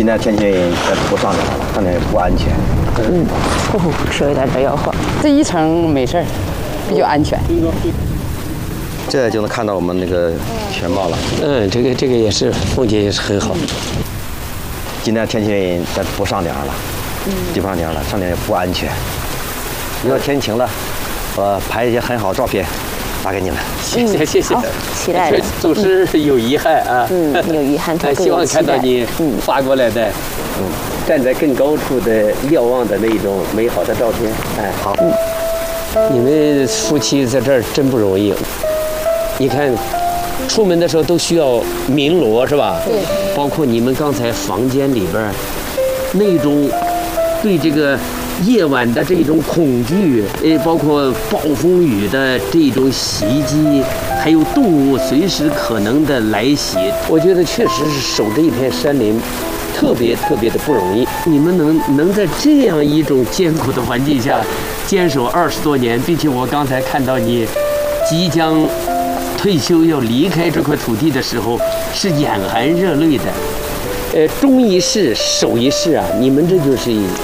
今天天气不上点了，上点不安全。 说有点这要话，这一层没事儿，比较安全。 这就能看到我们那个全貌了。 这个也是风景也是很好。 今天天气不上点了，不上点了，上点也不安全。如果天晴了，我拍一些很好照片，发给你们。 谢谢。 期待着。 总是有遗憾啊。 有遗憾， 希望看到你发过来的，站在更高处的瞭望的那种美好的照片。好。你们夫妻在这儿真不容易。你看，出门的时候都需要鸣锣是吧？ 对。 包括你们刚才房间里边那种对这个夜晚的这种恐惧，包括暴风雨的这种袭击，还有动物随时可能的来袭，我觉得确实是守这一片山林特别的不容易。你们能在这样一种艰苦的环境下坚守20多年，并且我刚才看到你即将退休要离开这块土地的时候，是眼含热泪的。忠一世，守一世啊！你们这就是